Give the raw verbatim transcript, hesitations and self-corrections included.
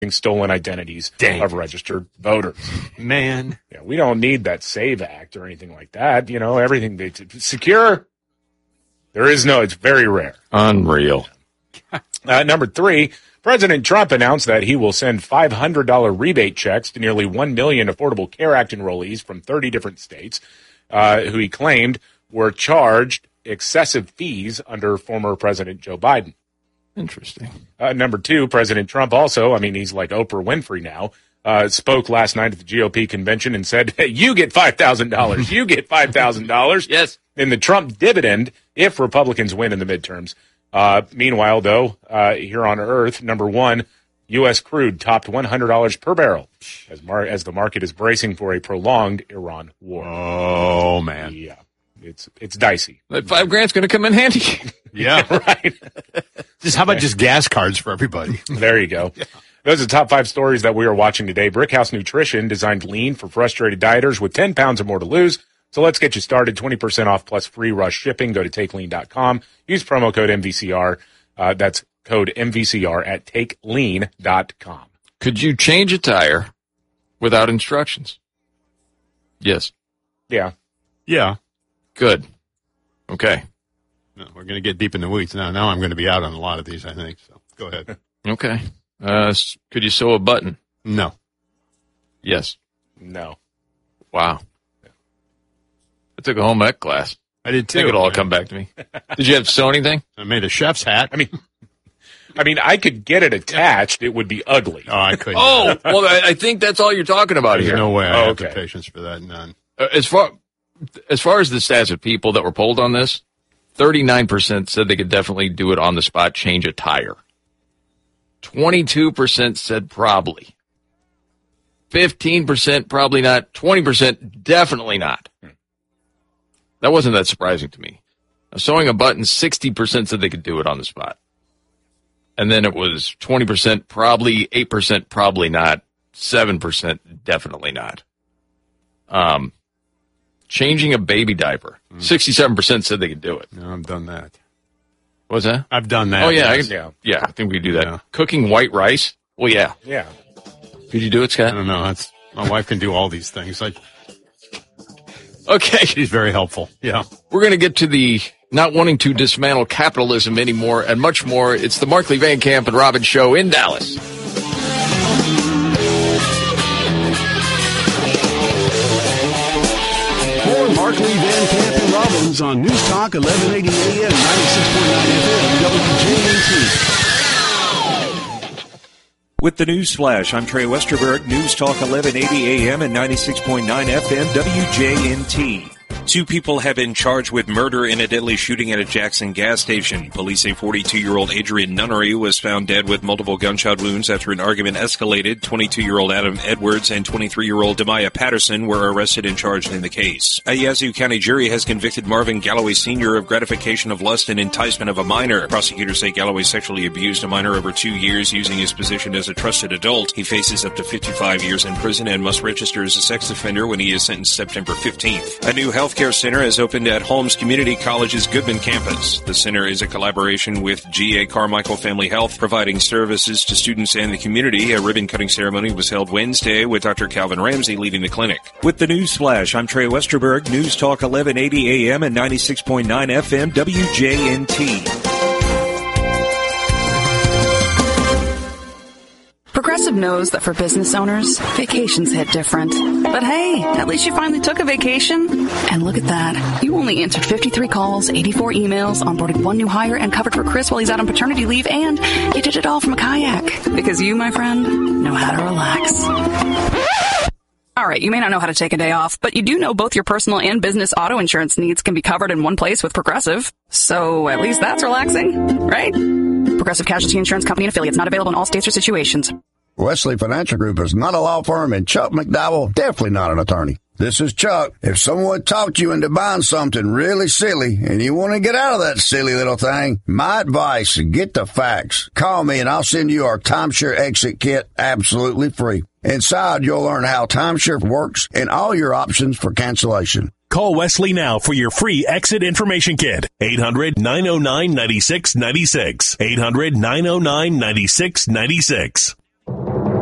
stolen identities Dang. of registered voters. Man. Yeah, we don't need that SAVE Act or anything like that. You know, everything they secure. There is no, it's very rare. Unreal. Uh, number three, President Trump announced that he will send five hundred dollars rebate checks to nearly one million Affordable Care Act enrollees from thirty different states uh, who he claimed were charged excessive fees under former President Joe Biden. Interesting. Uh, number two, President Trump also, I mean, he's like Oprah Winfrey now, uh, spoke last night at the G O P convention and said, hey, you get five thousand dollars. You get five thousand dollars. Yes. In the Trump dividend if Republicans win in the midterms. Uh, meanwhile, though, uh, here on Earth, number one, U S crude topped one hundred dollars per barrel as, mar- as the market is bracing for a prolonged Iran war. Oh, man. Yeah, it's it's dicey. That five grand's going to come in handy. Yeah. Right. Just how about just gas cards for everybody? There you go. Yeah. Those are the top five stories that we are watching today. Brickhouse Nutrition designed lean for frustrated dieters with ten pounds or more to lose. So let's get you started. twenty percent off plus free rush shipping. Go to take lean dot com. Use promo code M V C R. Uh, that's code M V C R at take lean dot com. Could you change a tire without instructions? Yes. Yeah. Yeah. Good. Okay. No, we're going to get deep in the weeds now. Now I'm going to be out on a lot of these, I think. So go ahead. Okay. Uh, could you sew a button? No. Yes. No. Wow. I took a home ec class. I did too. I think it'll all come back to me. Did you have to sew anything? I made a chef's hat. I mean, I mean, I could get it attached. It would be ugly. Oh, I couldn't. Oh, well, I, I think that's all you're talking about There's here. no way I Oh, have okay. the patience for that. None. Uh, as far as far as the stats of people that were polled on this, thirty-nine percent said they could definitely do it on the spot, change a tire. twenty-two percent said probably. fifteen percent probably not. twenty percent definitely not. That wasn't that surprising to me. Now, sewing a button, sixty percent said they could do it on the spot. And then it was twenty percent probably, eight percent probably not, seven percent definitely not. Um, changing a baby diaper, mm. sixty-seven percent said they could do it. No, I've done that. What's that? I've done that. Oh, yeah. Yes. I, yeah. Yeah, I think we could do that. Yeah. Cooking white rice? Well, yeah. Yeah. Could you do it, I Scott? don't know. That's my wife can do all these things. Like, Okay. she's very helpful. Yeah. We're going to get to the not wanting to dismantle capitalism anymore and much more. It's the Markley Van Camp and Robbins Show in Dallas. More Markley, Van Camp, and Robbins on News Talk eleven eighty A M, ninety-six point nine F M, W J N T. With the News Flash, I'm Trey Westerberg, News Talk eleven eighty A M and ninety-six point nine F M, W J N T. Two people have been charged with murder in a deadly shooting at a Jackson gas station. Police say forty-two-year-old Adrian Nunnery was found dead with multiple gunshot wounds after an argument escalated. twenty-two-year-old Adam Edwards and twenty-three-year-old Demaya Patterson were arrested and charged in the case. A Yazoo County jury has convicted Marvin Galloway Senior of gratification of lust and enticement of a minor. Prosecutors say Galloway sexually abused a minor over two years using his position as a trusted adult. He faces up to fifty-five years in prison and must register as a sex offender when he is sentenced September fifteenth. A new healthcare center has opened at Holmes Community College's Goodman campus. The center is a collaboration with G A Carmichael Family Health, providing services to students and the community. A ribbon-cutting ceremony was held Wednesday with Doctor Calvin Ramsey leading the clinic. With the News Flash, I'm Trey Westerberg, News Talk eleven eighty A M and ninety-six point nine F M, W J N T. Progressive knows that for business owners, vacations hit different. But hey, at least you finally took a vacation. And look at that. You only answered fifty-three calls, eighty-four emails, onboarded one new hire, and covered for Chris while he's out on paternity leave, and you did it all from a kayak. Because you, my friend, know how to relax. All right, you may not know how to take a day off, but you do know both your personal and business auto insurance needs can be covered in one place with Progressive. So at least that's relaxing, right? Progressive Casualty Insurance Company and affiliates, not available in all states or situations. Wesley Financial Group is not a law firm, and Chuck McDowell definitely not an attorney. This is Chuck. If someone talked you into buying something really silly and you want to get out of that silly little thing, my advice, get the facts. Call me and I'll send you our timeshare exit kit absolutely free. Inside, you'll learn how timeshare works and all your options for cancellation. Call Wesley now for your free exit information kit. eight hundred, nine oh nine, nine six nine six. eight hundred, nine oh nine, nine six nine six.